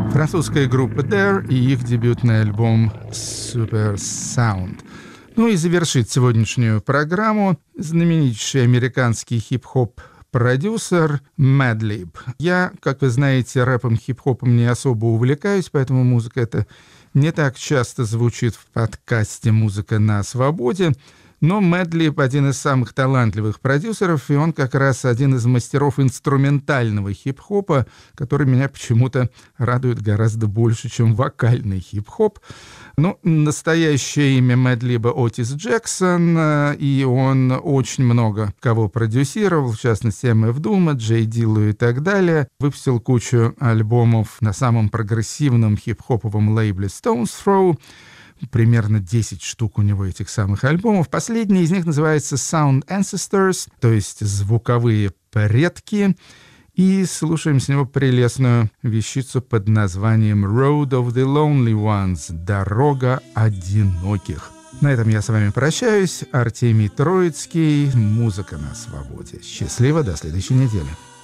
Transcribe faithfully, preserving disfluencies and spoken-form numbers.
Французская группа Dare и их дебютный альбом Super Sound. Ну и завершит сегодняшнюю программу знаменитейший американский хип-хоп продюсер Madlib. Я, как вы знаете, рэпом, хип-хопом не особо увлекаюсь, поэтому музыка эта не так часто звучит в подкасте «Музыка на свободе». Но Madlib один из самых талантливых продюсеров, и он как раз один из мастеров инструментального хип-хопа, который меня почему-то радует гораздо больше, чем вокальный хип-хоп. Ну, настоящее имя Madlib Отис Джексон, и он очень много кого продюсировал, в частности, эм эф Doom, Джей Диллу и так далее. Выпустил кучу альбомов на самом прогрессивном хип-хоповом лейбле Stones Throw. Примерно десять штук у него этих самых альбомов. Последний из них называется Sound Ancestors, то есть звуковые предки. И слушаем с него прелестную вещицу под названием Road of the Lonely Ones, дорога одиноких. На этом я с вами прощаюсь. Артемий Троицкий, «Музыка на свободе». Счастливо, до следующей недели.